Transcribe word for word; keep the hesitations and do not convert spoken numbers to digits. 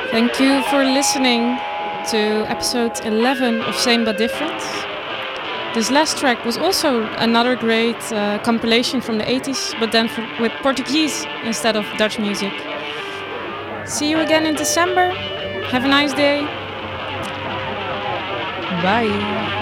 Thank you for listening to episode eleven of Same But Different. This last track was also another great uh, compilation from the eighties, but then for, with Portuguese instead of Dutch music. See you again in December. Have a nice day. Bye.